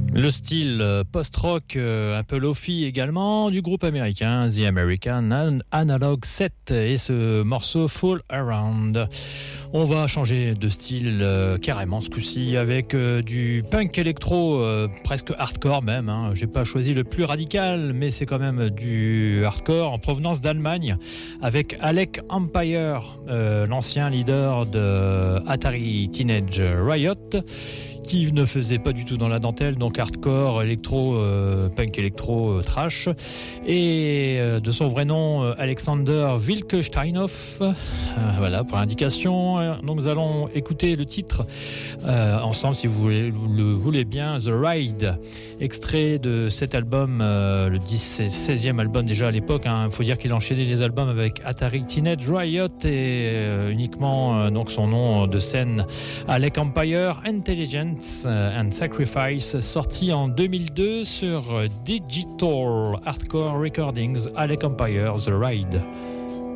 Le style post-rock, un peu lo-fi également, du groupe américain The American Analog Set et ce morceau Fall Around. On va changer de style carrément ce coup-ci avec du punk électro, presque hardcore même. Hein. J'ai pas choisi le plus radical, mais c'est quand même du hardcore en provenance d'Allemagne avec Alec Empire, l'ancien leader de Atari Teenage Riot, qui ne faisait pas du tout dans la dentelle, donc hardcore, électro, punk électro, trash. Et de son vrai nom, Alexander Wilke-Steinhoff. Voilà, pour l'indication. Donc nous allons écouter le titre ensemble, si vous le voulez bien, The Ride, extrait de cet album, le 16e album déjà à l'époque. Il faut dire qu'il enchaînait les albums avec Atari Teenage Riot et uniquement donc son nom de scène, Alec Empire Intelligence and Sacrifice, sorti en 2002 sur Digital Hardcore Recordings. Alec Empire, The Ride.